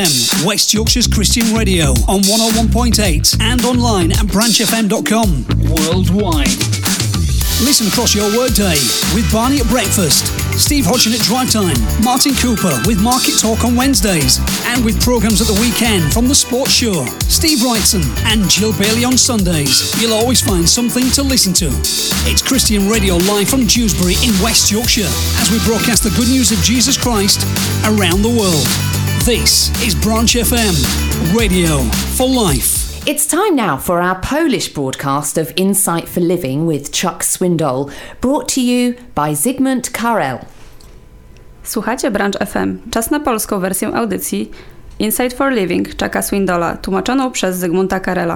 West Yorkshire's Christian Radio on 101.8 and online at branchfm.com. Worldwide. Listen across your workday with Barney at breakfast, Steve Hodgson at drive time, Martin Cooper with Market Talk on Wednesdays, and with programmes at the weekend from The Sports Show, Steve Wrightson and Jill Bailey on Sundays. You'll always find something to listen to. It's Christian Radio live from Dewsbury in West Yorkshire as we broadcast the good news of Jesus Christ around the world. This is Branch FM, radio for life. It's time now for our Polish broadcast of Insight for Living with Chuck Swindoll, brought to you by Zygmunt Karel. Słuchacie Branch FM. Czas na polską wersję audycji Insight for Living Chucka Swindolla, tłumaczoną przez Zygmunta Karela.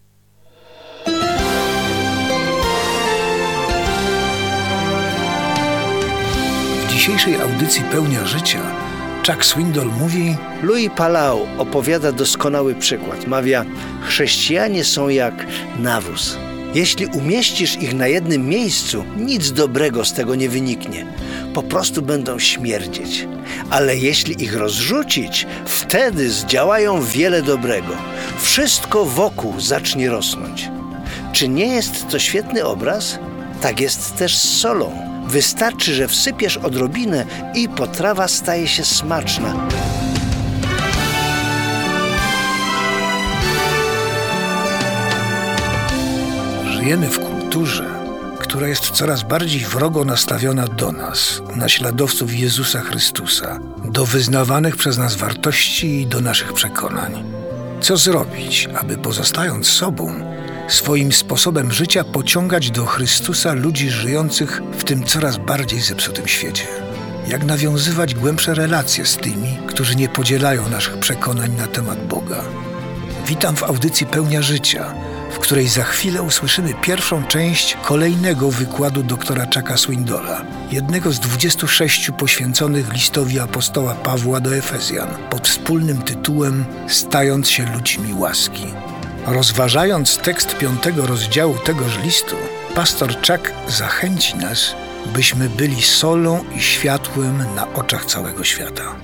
W dzisiejszej audycji Pełnia Życia Chuck Swindoll mówi: Louis Palau opowiada doskonały przykład. Mawia, chrześcijanie są jak nawóz. Jeśli umieścisz ich na jednym miejscu, nic dobrego z tego nie wyniknie. Po prostu będą śmierdzieć. Ale jeśli ich rozrzucić, wtedy zdziałają wiele dobrego. Wszystko wokół zacznie rosnąć. Czy nie jest to świetny obraz? Tak jest też z solą. Wystarczy, że wsypiesz odrobinę i potrawa staje się smaczna. Żyjemy w kulturze, która jest coraz bardziej wrogo nastawiona do nas, naśladowców Jezusa Chrystusa, do wyznawanych przez nas wartości i do naszych przekonań. Co zrobić, aby pozostając sobą, swoim sposobem życia pociągać do Chrystusa ludzi żyjących w tym coraz bardziej zepsutym świecie? Jak nawiązywać głębsze relacje z tymi, którzy nie podzielają naszych przekonań na temat Boga? Witam w audycji Pełnia Życia, w której za chwilę usłyszymy pierwszą część kolejnego wykładu doktora Chucka Swindolla, jednego z 26 poświęconych listowi apostoła Pawła do Efezjan, pod wspólnym tytułem Stając się ludźmi łaski. Rozważając tekst 5 rozdziału tegoż listu, pastor Chuck zachęci nas, byśmy byli solą i światłem na oczach całego świata.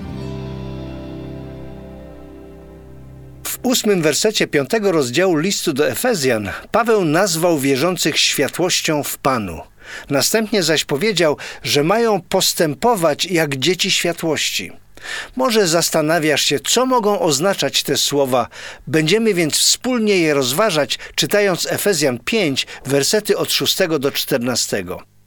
W 8 wersecie 5 rozdziału listu do Efezjan Paweł nazwał wierzących światłością w Panu. Następnie zaś powiedział, że mają postępować jak dzieci światłości. Może zastanawiasz się, co mogą oznaczać te słowa. Będziemy więc wspólnie je rozważać, czytając Efezjan 5, wersety od 6 do 14.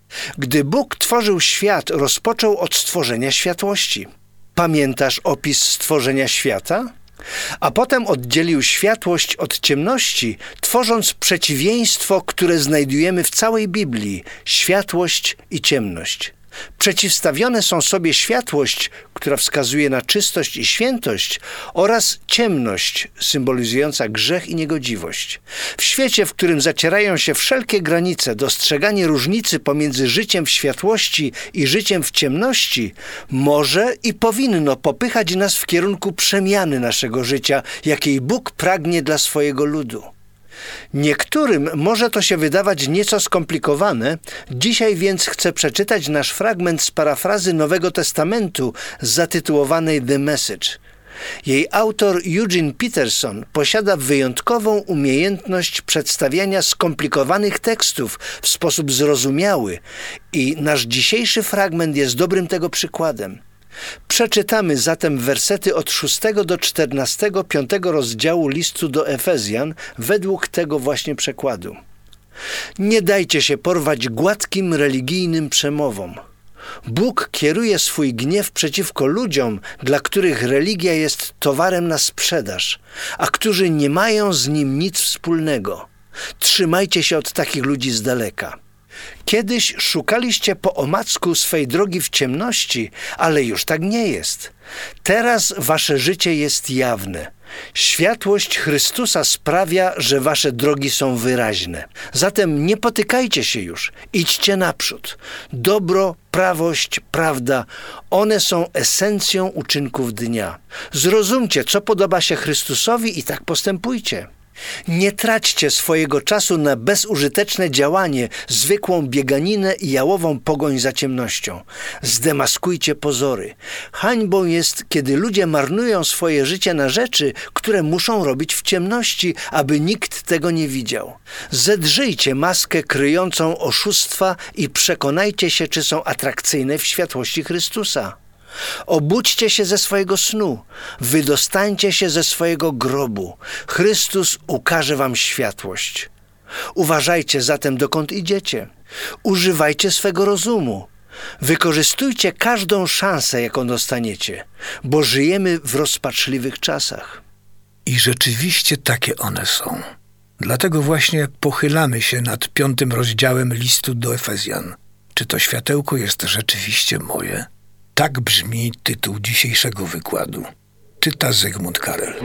Gdy Bóg tworzył świat, rozpoczął od stworzenia światłości. Pamiętasz opis stworzenia świata? A potem oddzielił światłość od ciemności, tworząc przeciwieństwo, które znajdujemy w całej Biblii – światłość i ciemność. Przeciwstawione są sobie światłość, która wskazuje na czystość i świętość, oraz ciemność, symbolizująca grzech i niegodziwość. W świecie, w którym zacierają się wszelkie granice, dostrzeganie różnicy pomiędzy życiem w światłości i życiem w ciemności może i powinno popychać nas w kierunku przemiany naszego życia, jakiej Bóg pragnie dla swojego ludu. Niektórym może to się wydawać nieco skomplikowane, dzisiaj więc chcę przeczytać nasz fragment z parafrazy Nowego Testamentu zatytułowanej The Message. Jej autor Eugene Peterson posiada wyjątkową umiejętność przedstawiania skomplikowanych tekstów w sposób zrozumiały i nasz dzisiejszy fragment jest dobrym tego przykładem. Przeczytamy zatem wersety od 6 do 14 5 rozdziału listu do Efezjan według tego właśnie przekładu. Nie dajcie się porwać gładkim religijnym przemowom. Bóg kieruje swój gniew przeciwko ludziom, dla których religia jest towarem na sprzedaż, a którzy nie mają z nim nic wspólnego. Trzymajcie się od takich ludzi z daleka. Kiedyś szukaliście po omacku swej drogi w ciemności, ale już tak nie jest. Teraz wasze życie jest jawne. Światłość Chrystusa sprawia, że wasze drogi są wyraźne. Zatem nie potykajcie się już, idźcie naprzód. Dobro, prawość, prawda, one są esencją uczynków dnia. Zrozumcie, co podoba się Chrystusowi i tak postępujcie. Nie traćcie swojego czasu na bezużyteczne działanie, zwykłą bieganinę i jałową pogoń za ciemnością. Zdemaskujcie pozory. Hańbą jest, kiedy ludzie marnują swoje życie na rzeczy, które muszą robić w ciemności, aby nikt tego nie widział. Zedrzyjcie maskę kryjącą oszustwa i przekonajcie się, czy są atrakcyjne w światłości Chrystusa. Obudźcie się ze swojego snu, wydostańcie się ze swojego grobu. Chrystus ukaże wam światłość. Uważajcie zatem, dokąd idziecie. Używajcie swego rozumu. Wykorzystujcie każdą szansę, jaką dostaniecie, bo żyjemy w rozpaczliwych czasach. I rzeczywiście takie one są. Dlatego właśnie pochylamy się nad 5. rozdziałem listu do Efezjan. Czy to światełko jest rzeczywiście moje? Tak brzmi tytuł dzisiejszego wykładu. Czyta Zygmunt Karel.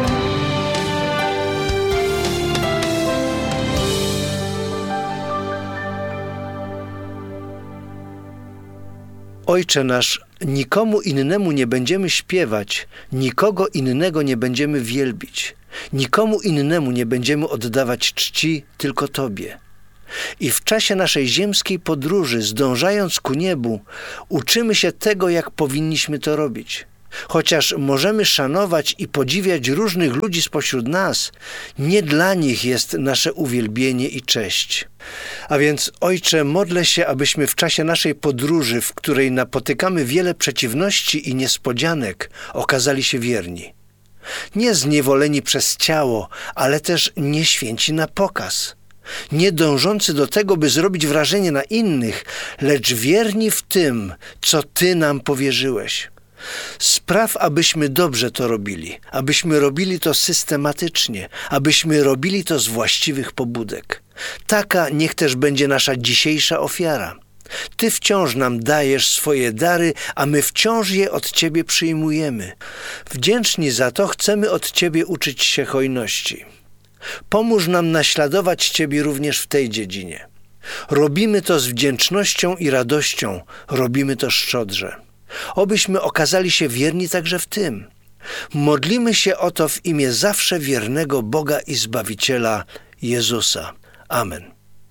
Ojcze nasz, nikomu innemu nie będziemy śpiewać, nikogo innego nie będziemy wielbić, nikomu innemu nie będziemy oddawać czci, tylko Tobie. I w czasie naszej ziemskiej podróży, zdążając ku niebu, uczymy się tego, jak powinniśmy to robić. Chociaż możemy szanować i podziwiać różnych ludzi spośród nas, nie dla nich jest nasze uwielbienie i cześć. A więc, Ojcze, modlę się, abyśmy w czasie naszej podróży, w której napotykamy wiele przeciwności i niespodzianek, okazali się wierni. Nie zniewoleni przez ciało, ale też nie święci na pokaz. Nie dążący do tego, by zrobić wrażenie na innych, lecz wierni w tym, co Ty nam powierzyłeś. Spraw, abyśmy dobrze to robili, abyśmy robili to systematycznie, abyśmy robili to z właściwych pobudek. Taka niech też będzie nasza dzisiejsza ofiara. Ty wciąż nam dajesz swoje dary, a my wciąż je od Ciebie przyjmujemy. Wdzięczni za to chcemy od Ciebie uczyć się hojności. Pomóż nam naśladować Ciebie również w tej dziedzinie. Robimy to z wdzięcznością i radością, robimy to szczodrze. Obyśmy okazali się wierni także w tym. Modlimy się o to w imię zawsze wiernego Boga i Zbawiciela Jezusa. Amen.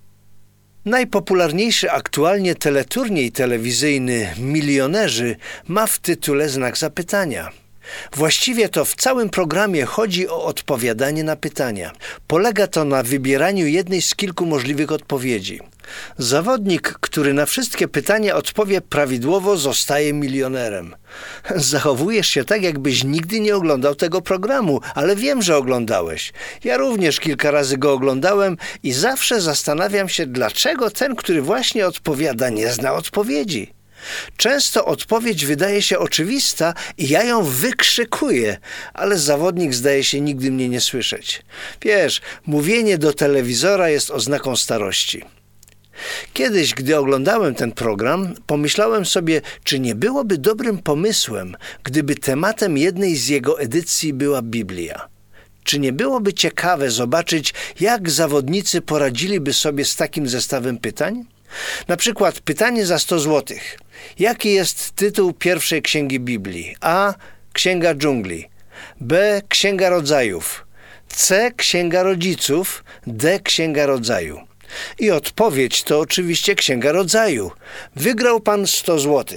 Najpopularniejszy aktualnie teleturniej telewizyjny Milionerzy ma w tytule znak zapytania. Właściwie to w całym programie chodzi o odpowiadanie na pytania. Polega to na wybieraniu jednej z kilku możliwych odpowiedzi. Zawodnik, który na wszystkie pytania odpowie prawidłowo, zostaje milionerem. Zachowujesz się tak, jakbyś nigdy nie oglądał tego programu, ale wiem, że oglądałeś. Ja również kilka razy go oglądałem i zawsze zastanawiam się, dlaczego ten, który właśnie odpowiada, nie zna odpowiedzi. Często odpowiedź wydaje się oczywista i ja ją wykrzykuję, ale zawodnik zdaje się nigdy mnie nie słyszeć. Wiesz, mówienie do telewizora jest oznaką starości. Kiedyś, gdy oglądałem ten program, pomyślałem sobie, czy nie byłoby dobrym pomysłem, gdyby tematem jednej z jego edycji była Biblia. Czy nie byłoby ciekawe zobaczyć, jak zawodnicy poradziliby sobie z takim zestawem pytań? Na przykład pytanie za 100 zł. Jaki jest tytuł pierwszej księgi Biblii? A. Księga dżungli. B. Księga rodzajów. C. Księga rodziców. D. Księga rodzaju. I odpowiedź to oczywiście Księga rodzaju. Wygrał pan 100 zł.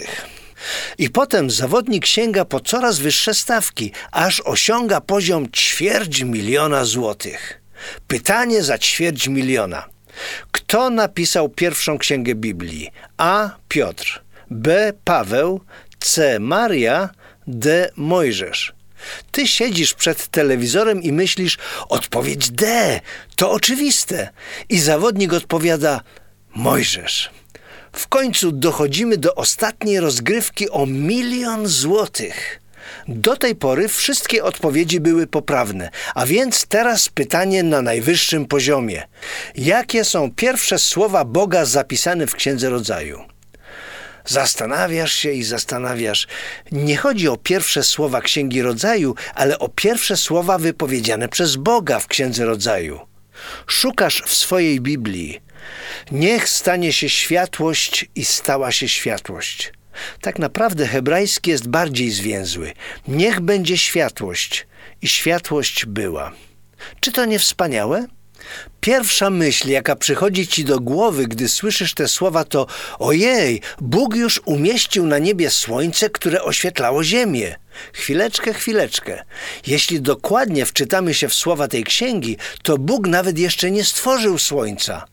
I potem zawodnik sięga po coraz wyższe stawki, aż osiąga poziom 250 000 złotych. Pytanie za 250 000. Kto napisał pierwszą księgę Biblii? A. Piotr. B. Paweł. C. Maria. D. Mojżesz. Ty siedzisz przed telewizorem i myślisz, odpowiedź D, to oczywiste. I zawodnik odpowiada, Mojżesz. W końcu dochodzimy do ostatniej rozgrywki o 1 000 000 złotych. Do tej pory wszystkie odpowiedzi były poprawne, a więc teraz pytanie na najwyższym poziomie. Jakie są pierwsze słowa Boga zapisane w Księdze Rodzaju? Zastanawiasz się i zastanawiasz. Nie chodzi o pierwsze słowa Księgi Rodzaju, ale o pierwsze słowa wypowiedziane przez Boga w Księdze Rodzaju. Szukasz w swojej Biblii. Niech stanie się światłość i stała się światłość. Tak naprawdę hebrajski jest bardziej zwięzły. Niech będzie światłość i światłość była. Czy to nie wspaniałe? Pierwsza myśl, jaka przychodzi ci do głowy, gdy słyszysz te słowa, to ojej, Bóg już umieścił na niebie słońce, które oświetlało ziemię. Chwileczkę. Jeśli dokładnie wczytamy się w słowa tej księgi, to Bóg nawet jeszcze nie stworzył słońca.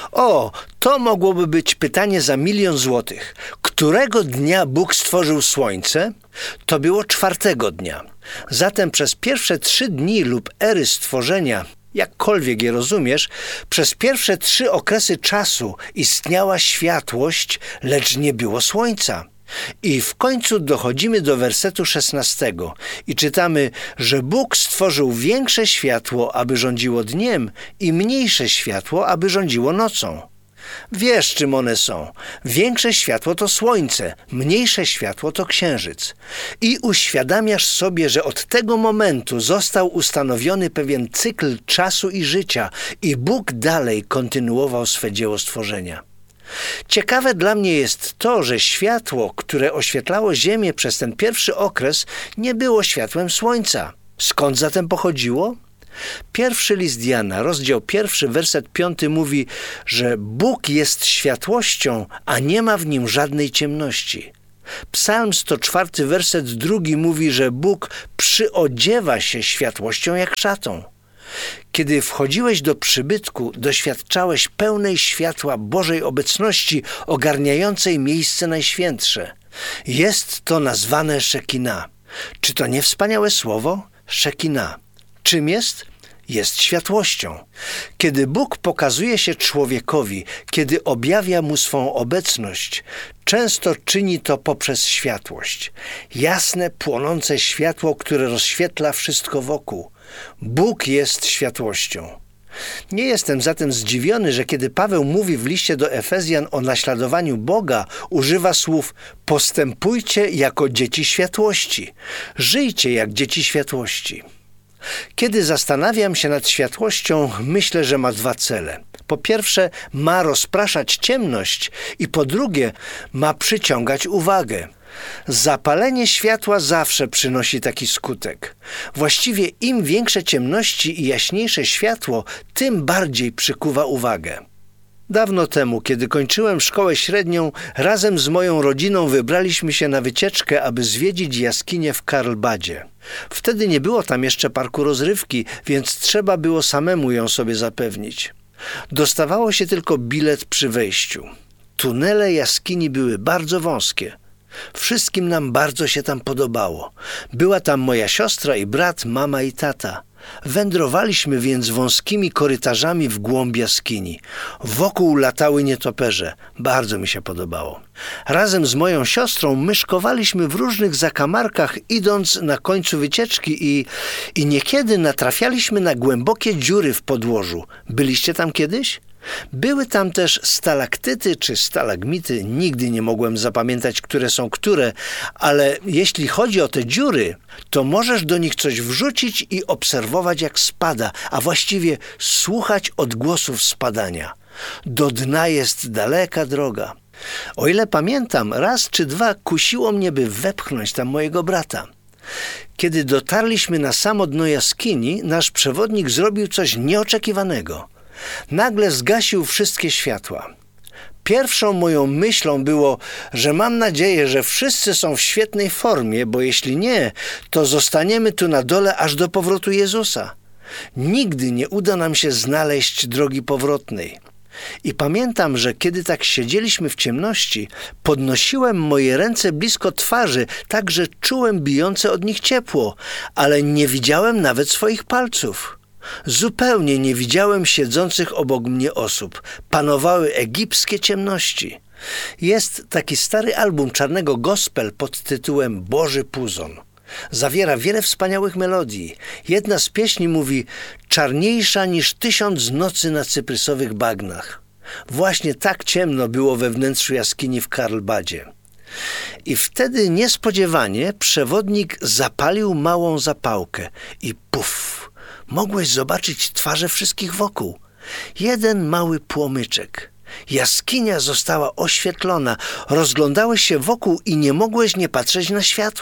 O, to mogłoby być pytanie za 1 000 000 złotych. Którego dnia Bóg stworzył słońce? To było 4. dnia. Zatem przez pierwsze 3 dni lub ery stworzenia, jakkolwiek je rozumiesz, przez pierwsze 3 okresy czasu istniała światłość, lecz nie było słońca. I w końcu dochodzimy do wersetu 16 i czytamy, że Bóg stworzył większe światło, aby rządziło dniem i mniejsze światło, aby rządziło nocą. Wiesz, czym one są. Większe światło to słońce, mniejsze światło to księżyc. I uświadamiasz sobie, że od tego momentu został ustanowiony pewien cykl czasu i życia i Bóg dalej kontynuował swe dzieło stworzenia. Ciekawe dla mnie jest to, że światło, które oświetlało Ziemię przez ten pierwszy okres, nie było światłem słońca. Skąd zatem pochodziło? Pierwszy list Jana, rozdział 1, werset 5 mówi, że Bóg jest światłością, a nie ma w nim żadnej ciemności. Psalm 104, werset 2 mówi, że Bóg przyodziewa się światłością jak szatą. Kiedy wchodziłeś do przybytku, doświadczałeś pełnej światła Bożej obecności ogarniającej miejsce najświętsze. Jest to nazwane Szekina. Czy to nie wspaniałe słowo? Szekina. Czym jest? Jest światłością. Kiedy Bóg pokazuje się człowiekowi, kiedy objawia mu swą obecność, często czyni to poprzez światłość. Jasne, płonące światło, które rozświetla wszystko wokół. Bóg jest światłością. Nie jestem zatem zdziwiony, że kiedy Paweł mówi w liście do Efezjan o naśladowaniu Boga, używa słów postępujcie jako dzieci światłości. Żyjcie jak dzieci światłości. Kiedy zastanawiam się nad światłością, myślę, że ma 2 cele. Po pierwsze, ma rozpraszać ciemność i po drugie, ma przyciągać uwagę. Zapalenie światła zawsze przynosi taki skutek. Właściwie im większe ciemności i jaśniejsze światło, tym bardziej przykuwa uwagę. Dawno temu, kiedy kończyłem szkołę średnią, razem z moją rodziną wybraliśmy się na wycieczkę, aby zwiedzić jaskinię w Karlbadzie. Wtedy nie było tam jeszcze parku rozrywki, więc trzeba było samemu ją sobie zapewnić. Dostawało się tylko bilet przy wejściu. Tunele jaskini były bardzo wąskie. Wszystkim nam bardzo się tam podobało. Była tam moja siostra i brat, mama i tata. Wędrowaliśmy więc wąskimi korytarzami w głąb jaskini. Wokół latały nietoperze. Bardzo mi się podobało. Razem z moją siostrą myszkowaliśmy w różnych zakamarkach, idąc na końcu wycieczki i niekiedy natrafialiśmy na głębokie dziury w podłożu. Byliście tam kiedyś? Były tam też stalaktyty czy stalagmity, nigdy nie mogłem zapamiętać, które są które, ale jeśli chodzi o te dziury, to możesz do nich coś wrzucić i obserwować, jak spada, a właściwie słuchać odgłosów spadania. Do dna jest daleka droga. O ile pamiętam, raz czy 2 kusiło mnie, by wepchnąć tam mojego brata. Kiedy dotarliśmy na samo dno jaskini, nasz przewodnik zrobił coś nieoczekiwanego. Nagle zgasił wszystkie światła. Pierwszą moją myślą było, że mam nadzieję, że wszyscy są w świetnej formie, bo jeśli nie, to zostaniemy tu na dole aż do powrotu Jezusa. Nigdy nie uda nam się znaleźć drogi powrotnej. I pamiętam, że kiedy tak siedzieliśmy w ciemności, podnosiłem moje ręce blisko twarzy, tak że czułem bijące od nich ciepło, ale nie widziałem nawet swoich palców. Zupełnie nie widziałem siedzących obok mnie osób. Panowały egipskie ciemności. Jest taki stary album czarnego gospel pod tytułem Boży Puzon. Zawiera wiele wspaniałych melodii. Jedna z pieśni mówi: czarniejsza niż 1000 nocy na cyprysowych bagnach. Właśnie tak ciemno było we wnętrzu jaskini w Karlbadzie. I wtedy niespodziewanie przewodnik zapalił małą zapałkę i puf! Mogłeś zobaczyć twarze wszystkich wokół. Jeden mały płomyczek. Jaskinia została oświetlona. Rozglądałeś się wokół i nie mogłeś nie patrzeć na światło.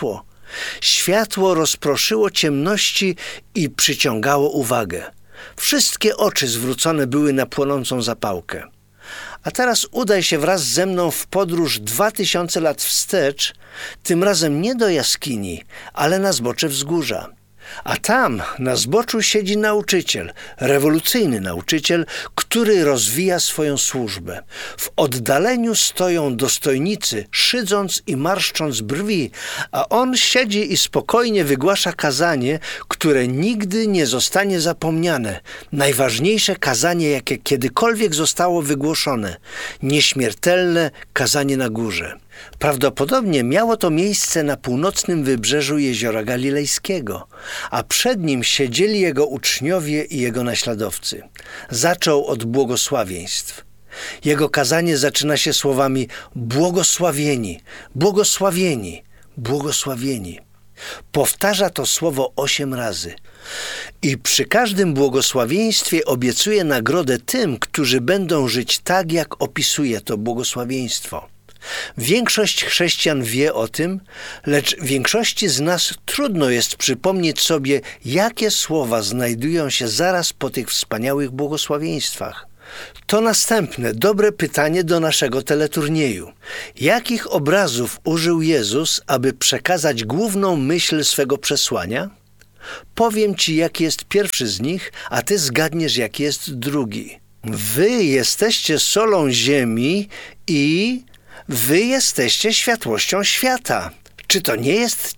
Światło rozproszyło ciemności i przyciągało uwagę. Wszystkie oczy zwrócone były na płonącą zapałkę. A teraz udaj się wraz ze mną w podróż 2000 lat wstecz, tym razem nie do jaskini, ale na zbocze wzgórza. A tam na zboczu siedzi nauczyciel, rewolucyjny nauczyciel, który rozwija swoją służbę. W oddaleniu stoją dostojnicy, szydząc i marszcząc brwi, a on siedzi i spokojnie wygłasza kazanie, które nigdy nie zostanie zapomniane. Najważniejsze kazanie, jakie kiedykolwiek zostało wygłoszone. Nieśmiertelne kazanie na górze. Prawdopodobnie miało to miejsce na północnym wybrzeżu Jeziora Galilejskiego, a przed nim siedzieli jego uczniowie i jego naśladowcy. Zaczął od błogosławieństw. Jego kazanie zaczyna się słowami błogosławieni, błogosławieni, błogosławieni. Powtarza to słowo 8 razy. I przy każdym błogosławieństwie obiecuje nagrodę tym, którzy będą żyć tak, jak opisuje to błogosławieństwo. Większość chrześcijan wie o tym, lecz większości z nas trudno jest przypomnieć sobie, jakie słowa znajdują się zaraz po tych wspaniałych błogosławieństwach. To następne dobre pytanie do naszego teleturnieju. Jakich obrazów użył Jezus, aby przekazać główną myśl swego przesłania? Powiem Ci, jaki jest pierwszy z nich, a Ty zgadniesz, jaki jest drugi. Wy jesteście solą ziemi i Wy jesteście światłością świata. Czy to nie jest